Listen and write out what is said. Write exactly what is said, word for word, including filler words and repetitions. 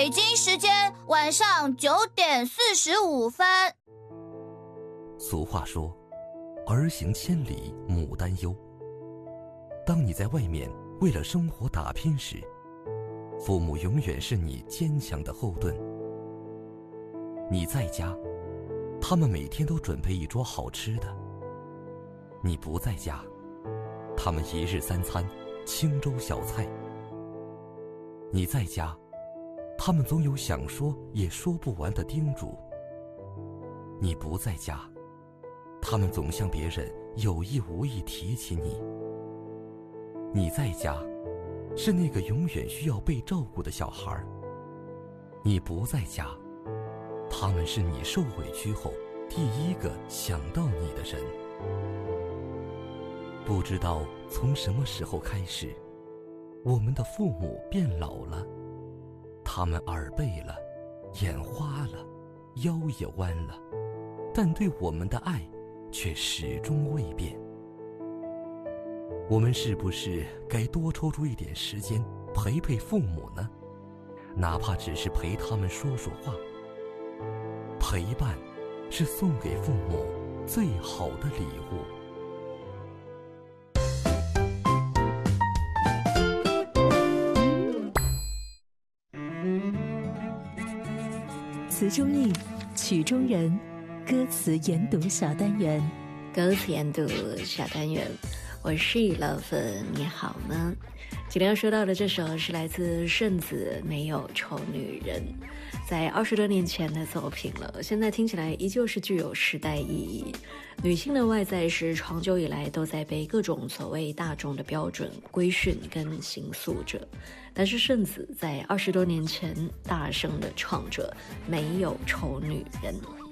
北京时间晚上九点四十五分。 俗话说，儿行千里母担忧。当你在外面为了生活打拼时，父母永远是你坚强的后盾。你在家，他们每天都准备一桌好吃的；你不在家，他们一日三餐清粥小菜。你在家，他们总有想说也说不完的叮嘱；你不在家，他们总向别人有意无意提起你。你在家，是那个永远需要被照顾的小孩；你不在家，他们是你受委屈后第一个想到你的人。不知道从什么时候开始，我们的父母变老了，他们耳背了，眼花了，腰也弯了，但对我们的爱却始终未变。我们是不是该多抽出一点时间陪陪父母呢？哪怕只是陪他们说说话。陪伴是送给父母最好的礼物。 词中意，曲中人，歌词研读小单元。 歌词研读小单元，我是Love，你好吗？今天要说到的这首是来自顺子，没有丑女人，在二十多年前的作品了，现在听起来依旧是具有时代意义。女性的外在是长久以来都在被各种所谓大众的标准规训跟形塑着，但是顺子在二十多年前大声的唱着没有丑女人。